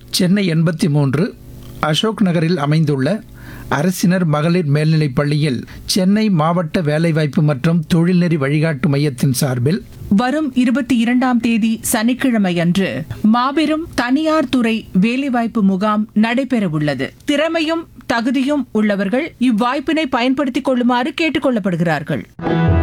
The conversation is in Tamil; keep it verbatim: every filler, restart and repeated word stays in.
சென்னை எண்பத்தி மூன்று அசோக் நகரில் அமைந்துள்ள அரசினர் மகளிர் மேல்நிலைப் பள்ளியில் சென்னை மாவட்ட வேலைவாய்ப்பு மற்றும் தொழில்நெறி வழிகாட்டு மையத்தின் சார்பில் வரும் இருபத்தி இரண்டாம் தேதி சனிக்கிழமை அன்று மாபெரும் தனியார் துறை வேலைவாய்ப்பு முகாம் நடைபெறவுள்ளது. திறமையும் தகுதியும் உள்ளவர்கள் இவ்வாய்ப்பினை பயன்படுத்திக் கொள்ளுமாறு கேட்டுக் கொள்ளப்படுகிறார்கள்.